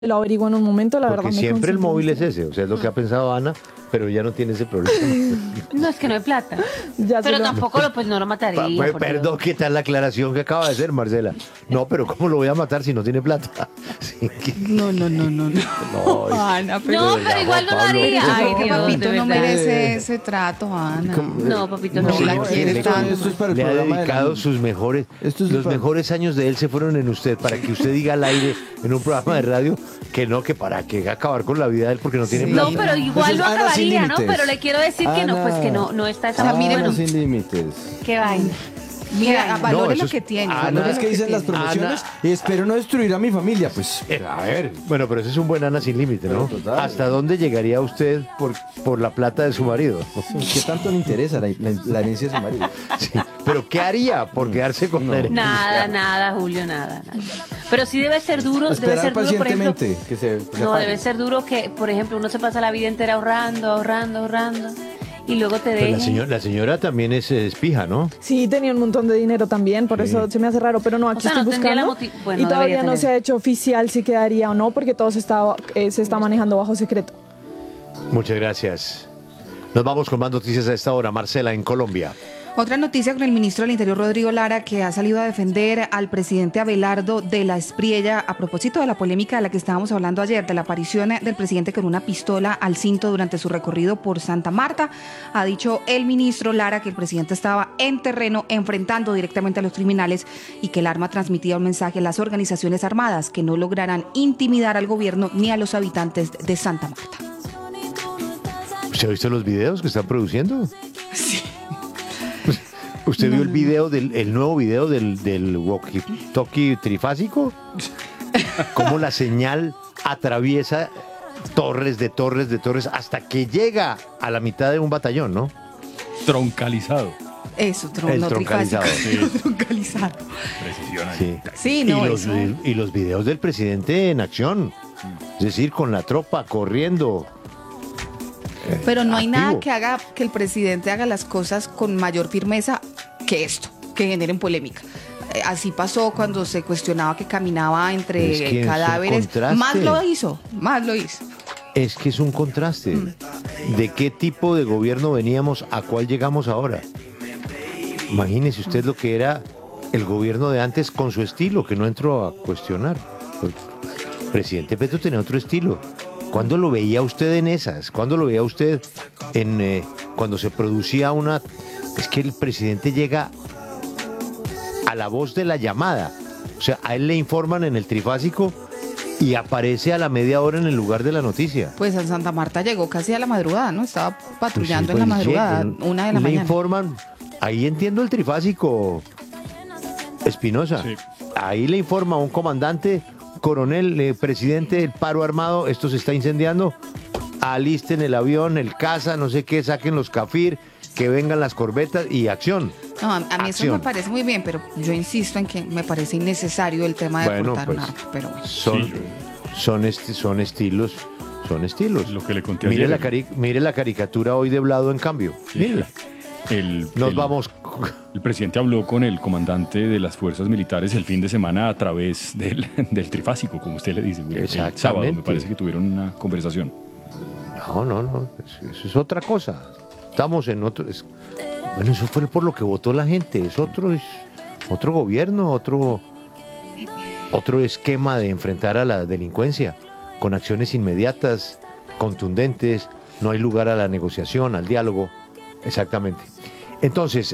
lo averiguo en un momento, la Porque verdad. siempre el móvil es ese, o sea, es lo que ha pensado Ana, pero ella no tiene ese problema. No, es que no hay plata. Ya Pero se lo- tampoco no lo mataría. por Perdón, Dios. ¿qué tal la aclaración que acaba de hacer, Marcela? No, pero ¿cómo lo voy a matar si no tiene plata? Sí, No. no, Ana, No, pero igual no lo Pablo, haría. Ay, Ay, que Dios, papito de no verdad. merece ese trato, Ana. No, papito, no. No, la señor, quiere le- tanto. Esto es para el le ha programa de dedicado la- sus mejores, Esto es los para- mejores años de él se fueron en usted, para que usted diga al aire en un programa de radio que no, que para que acabar con la vida de él porque no tiene Sí. plata. No, pero igual Entonces, lo Ana, sin acabaría, ¿no? límites. Pero le quiero decir que no, pues no está esa Ana, bueno, sin límites. qué vaina. Mira, valore No, eso lo es- que tiene. Ana, valore Es lo que dicen tiene. las promociones y espero no destruir a mi familia. Pues, a ver. Bueno, pero ese es un buen Ana sin límite, ¿no? Pero total. ¿Hasta dónde llegaría usted por la plata de su marido? ¿Qué tanto le interesa la herencia de su marido? Sí, pero ¿qué haría por quedarse con la herencia? Nada, Julio, nada. Pero sí debe ser duro, Esperar por ejemplo. pacientemente que se No, pague. debe ser duro que, por ejemplo, uno se pasa la vida entera ahorrando, y luego te Pero dejen. la señora también es pija, ¿no? Sí, tenía un montón de dinero también, por eso se me hace raro, pero no, aquí sea, no estoy tendría la buscando bueno, y todavía debería no tener. se ha hecho oficial si quedaría o no, porque todo se está manejando bajo secreto. Muchas gracias. Nos vamos con más noticias a esta hora. Marcela, en Colombia. Otra noticia con el ministro del Interior, Rodrigo Lara, que ha salido a defender al presidente Abelardo de la Espriella a propósito de la polémica de la que estábamos hablando ayer, de la aparición del presidente con una pistola al cinto durante su recorrido por Santa Marta. Ha dicho el ministro Lara que el presidente estaba en terreno enfrentando directamente a los criminales y que el arma transmitía un mensaje a las organizaciones armadas que no lograran intimidar al gobierno ni a los habitantes de Santa Marta. ¿Usted ha visto los videos que están produciendo? Sí. ¿Usted vio el nuevo video del walkie-talkie trifásico? Cómo la señal atraviesa torres de torres hasta que llega a la mitad de un batallón, ¿no? Troncalizado. Eso, El no troncalizado. trifásico, troncalizado. Precisión ahí. Sí. Sí, no, eso. Y los videos del presidente en acción. Es decir, con la tropa corriendo. Pero no hay activo. nada que haga que el presidente haga las cosas con mayor firmeza que esto, que generen polémica. Así pasó cuando se cuestionaba que caminaba entre Es que es un cadáveres. contraste. Más lo hizo. Es que es un contraste. ¿De qué tipo de gobierno veníamos a cuál llegamos ahora? Imagínese usted lo que era el gobierno de antes con su estilo, que no entro a cuestionar. El presidente Petro tenía otro estilo. ¿Cuándo lo veía usted en esas? ¿Cuándo lo veía usted cuando se producía una... Es que el presidente llega a la voz de la llamada. O sea, a él le informan en el trifásico y aparece a la media hora en el lugar de la noticia. Pues a Santa Marta llegó casi a la madrugada, ¿no? Estaba Pues sí, patrullando pues en la madrugada, llega, 1 de la le mañana. informan, ahí entiendo el trifásico, Espinosa. Sí. Ahí le informa a un comandante, coronel, presidente, el paro armado, esto se está incendiando, alisten el avión, el caza, no sé qué, saquen los CAFIR, que vengan las corbetas y acción. No, a mí eso Acción. me parece muy bien, pero yo insisto en que me parece innecesario el tema de Bueno, portar pues, un arma. Pero bueno. Son estilos. Lo que le conté Mire ayer. mire la caricatura hoy de Blado, en cambio. Sí. Mírela. Nos vamos. El presidente habló con el comandante de las fuerzas militares el fin de semana a través del trifásico, como usted le dice. El sábado Exactamente. me parece que tuvieron una conversación. No. Eso es otra cosa. Estamos en otro. Bueno, eso fue por lo que votó la gente. Es otro gobierno, otro esquema de enfrentar a la delincuencia con acciones inmediatas, contundentes. No hay lugar a la negociación, al diálogo. Exactamente. Entonces,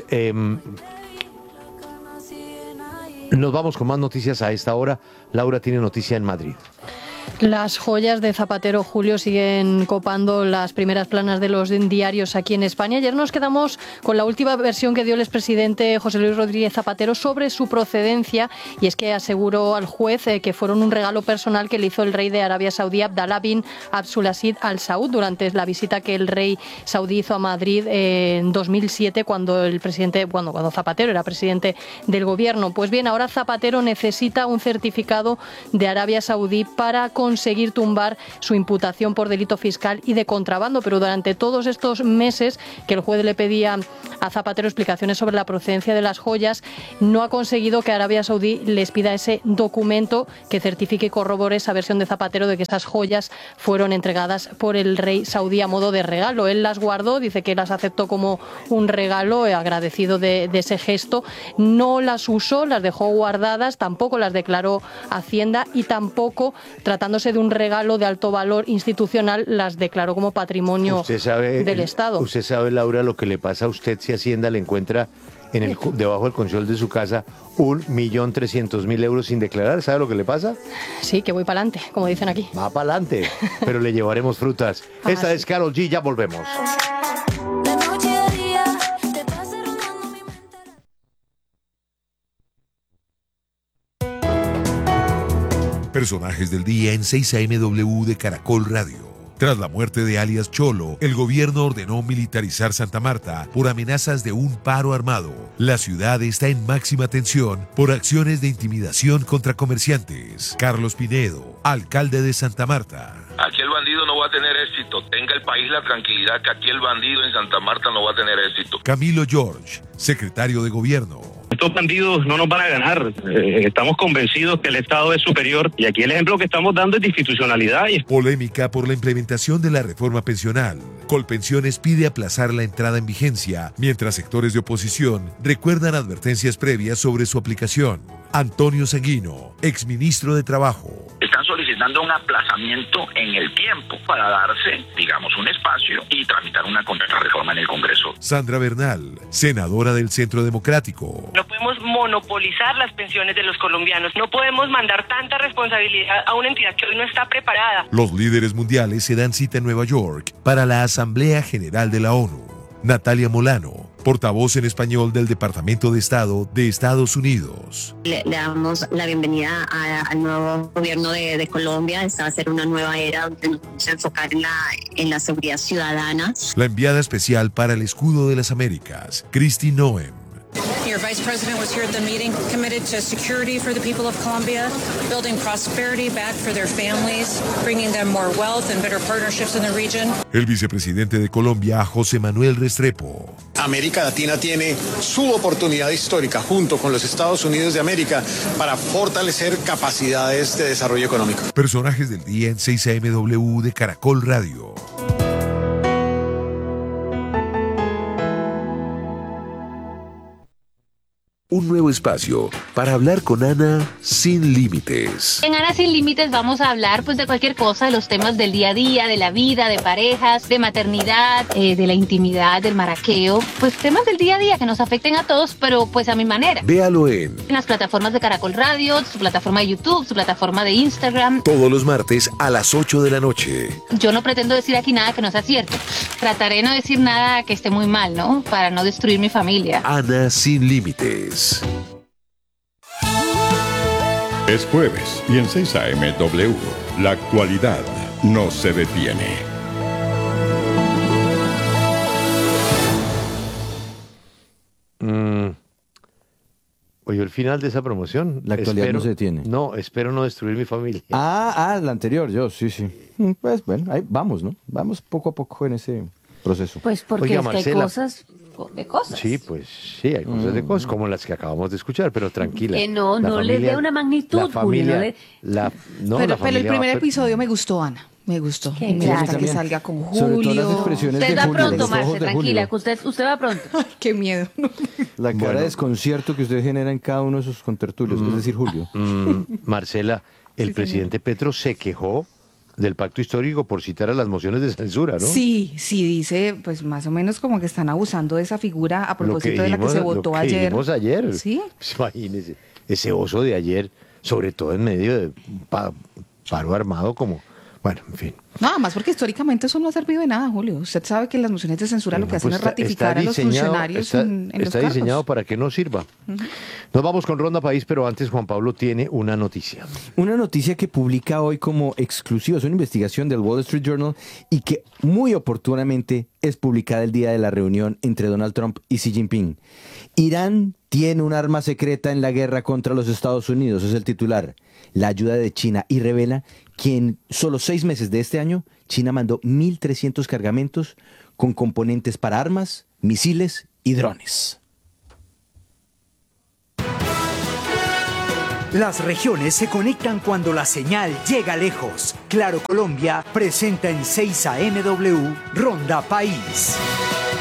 nos vamos con más noticias a esta hora. Laura tiene noticia en Madrid. Las joyas de Zapatero, Julio, siguen copando las primeras planas de los diarios aquí en España. Ayer nos quedamos con la última versión que dio el expresidente José Luis Rodríguez Zapatero sobre su procedencia, y es que aseguró al juez que fueron un regalo personal que le hizo el rey de Arabia Saudí, Abdalá bin Abdulaziz Al Saud, durante la visita que el rey saudí hizo a Madrid en 2007, cuando Zapatero era presidente del gobierno. Pues bien, ahora Zapatero necesita un certificado de Arabia Saudí para conseguir tumbar su imputación por delito fiscal y de contrabando, pero durante todos estos meses que el juez le pedía a Zapatero explicaciones sobre la procedencia de las joyas, no ha conseguido que Arabia Saudí les pida ese documento que certifique y corrobore esa versión de Zapatero de que esas joyas fueron entregadas por el rey saudí a modo de regalo. Él las guardó, dice que las aceptó como un regalo, agradecido de ese gesto. No las usó, las dejó guardadas, tampoco las declaró Hacienda y tampoco, tratándose de un regalo de alto valor institucional, las declaró como patrimonio del Estado. Usted sabe, Laura, lo que le pasa a usted si Hacienda le encuentra debajo del control de su casa 1.300.000 euros sin declarar. ¿Sabe lo que le pasa? Sí, que voy para adelante, como dicen aquí. Va para adelante, pero le llevaremos frutas. Esta es Karol G, ya volvemos. Personajes del día en 6am de Caracol Radio. Tras la muerte de alias Cholo, el gobierno ordenó militarizar Santa Marta por amenazas de un paro armado. La ciudad está en máxima tensión por acciones de intimidación contra comerciantes. Carlos Pinedo, alcalde de Santa Marta. Aquí el bandido no va a tener éxito. Tenga el país la tranquilidad que aquí el bandido en Santa Marta no va a tener éxito. Camilo George, secretario de Gobierno. Estos bandidos no nos van a ganar. Estamos convencidos que el Estado es superior y aquí el ejemplo que estamos dando es de institucionalidad. Polémica por la implementación de la reforma pensional. Colpensiones pide aplazar la entrada en vigencia, mientras sectores de oposición recuerdan advertencias previas sobre su aplicación. Antonio Sanguino, exministro de Trabajo. Están solicitando un aplazamiento en el tiempo para darse, digamos, un espacio y tramitar una contrarreforma en el Congreso. Sandra Bernal, senadora del Centro Democrático. No podemos monopolizar las pensiones de los colombianos. No podemos mandar tanta responsabilidad a una entidad que hoy no está preparada. Los líderes mundiales se dan cita en Nueva York para la Asamblea General de la ONU. Natalia Molano, portavoz en español del Departamento de Estado de Estados Unidos. Le damos la bienvenida al nuevo gobierno de Colombia. Esta va a ser una nueva era donde nos vamos a enfocar en la seguridad ciudadana. La enviada especial para el Escudo de las Américas, Kristi Noem. Your Vice President was here at the meeting, committed to security for the people of Colombia, building prosperity back for their families, bringing them more wealth and better partnerships in the region. El vicepresidente de Colombia, José Manuel Restrepo. América Latina tiene su oportunidad histórica junto con los Estados Unidos de América para fortalecer capacidades de desarrollo económico. Personajes del día en 6am de Caracol Radio. Un nuevo espacio para hablar con Ana sin límites. En Ana sin límites vamos a hablar pues de cualquier cosa, de los temas del día a día, de la vida, de parejas, de maternidad, de la intimidad, del maraqueo, pues temas del día a día que nos afecten a todos, pero pues a mi manera. Véalo en las plataformas de Caracol Radio, su plataforma de YouTube, su plataforma de Instagram. Todos los martes a las 8 de la noche. Yo no pretendo decir aquí nada que no sea cierto. Trataré de no decir nada que esté muy mal, ¿no? Para no destruir mi familia. Ana sin límites. Es jueves y en 6am la actualidad no se detiene. Oye, el final de esa promoción. La actualidad no se detiene. No, espero no destruir mi familia. La anterior, sí. Pues bueno, ahí vamos, ¿no? Vamos poco a poco en ese proceso. Pues porque Oiga, es que Marcela, hay cosas de cosas. Sí, pues sí, hay cosas de cosas, como las que acabamos de escuchar, pero tranquila. Que no le dé una magnitud, la familia, Julio, pero el primer episodio me gustó, Ana. Me gustó. Me gusta que salga con Julio. Sobre todo las expresiones usted de va Julio, pronto, los ojos Marce, de tranquila, Julio. que usted va pronto. Ay, qué miedo. La cara de desconcierto que usted genera en cada uno de sus contertulios, es decir, Julio. Marcela, el presidente Petro se quejó del pacto histórico por citar a las mociones de censura, ¿no? Sí, dice, pues más o menos como que están abusando de esa figura a propósito de la que se votó ayer. Lo que dijimos ayer. Sí. Pues imagínese, ese oso de ayer, sobre todo en medio de paro armado como... Bueno, en fin. Nada más porque históricamente eso no ha servido de nada, Julio. Usted sabe que las mociones de censura lo que hacen es ratificar a los funcionarios en los Está cargos. diseñado para que no sirva. Nos vamos con Ronda País, pero antes Juan Pablo tiene una noticia. Una noticia que publica hoy como exclusiva, es una investigación del Wall Street Journal y que muy oportunamente es publicada el día de la reunión entre Donald Trump y Xi Jinping. Irán tiene un arma secreta en la guerra contra los Estados Unidos, es el titular. La ayuda de China, y revela que en solo 6 meses de este año, China mandó 1.300 cargamentos con componentes para armas, misiles y drones. Las regiones se conectan cuando la señal llega lejos. Claro Colombia presenta en 6 AM W Ronda País.